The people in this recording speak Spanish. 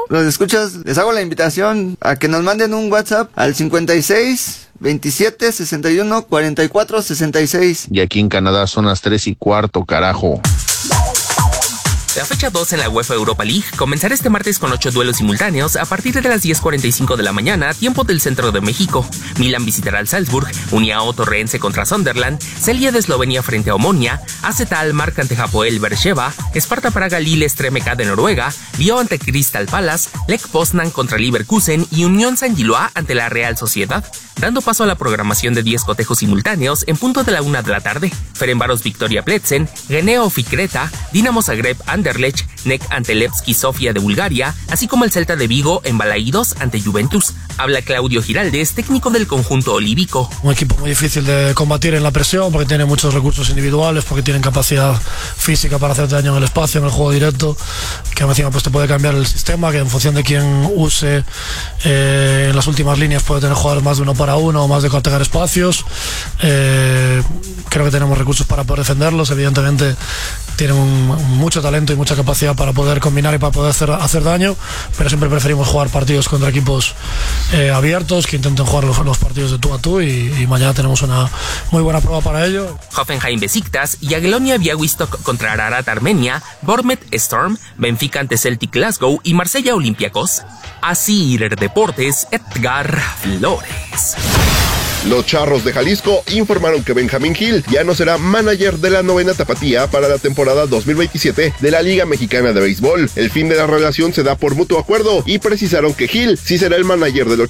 los escuchas, les hago la invitación a que nos manden un WhatsApp al 56 27 61 44 66. Y aquí en Canadá son las 3:15, carajo. La fecha 2 en la UEFA Europa League comenzará este martes con 8 duelos simultáneos a partir de las 10:45 de la mañana, tiempo del centro de México. Milan visitará al Salzburg, Uniao Torreense contra Sunderland, Celje de Eslovenia frente a Omonia, AZ Alkmaar ante Hapoel Beersheva, Sparta Praga Lille Strømmen de Noruega, Lyon ante Crystal Palace, Lech Poznan contra Leverkusen y Unión Saint-Gilloise ante la Real Sociedad. Dando paso a la programación de 10 cotejos simultáneos en punto de la 1 de la tarde. Ferencváros Victoria Plzeň, Gneo Fikreta, Dinamo Zagreb Anderlecht, NEC ante Levski Sofia de Bulgaria, así como el Celta de Vigo en Balaídos ante Juventus. Habla Claudio Giraldes, técnico del conjunto olívico. Un equipo muy difícil de combatir en la presión porque tiene muchos recursos individuales, porque tienen capacidad física para hacer daño en el espacio, en el juego directo, que encima pues te puede cambiar el sistema, que en función de quién use en las últimas líneas puede tener jugadores más de uno para uno o más de atacar espacios. Creo que tenemos recursos para poder defenderlos. Evidentemente tienen mucho talento y mucha capacidad para poder combinar y para poder hacer daño, pero siempre preferimos jugar partidos contra equipos abiertos, que intenten jugar los partidos de tú a tú, y mañana tenemos una muy buena prueba para ello. Hoffenheim Besiktas, Jagiellonia Białystok contra Ararat Armenia, Bournemouth Storm, Benfica ante Celtic Glasgow y Marsella Olympiacos. Asir Deportes, Edgar Flores. Los Charros de Jalisco informaron que Benjamín Gil ya no será manager de la 9ª Tapatía para la temporada 2027 de la Liga Mexicana de Béisbol. El fin de la relación se da por mutuo acuerdo y precisaron que Gil sí será el manager de los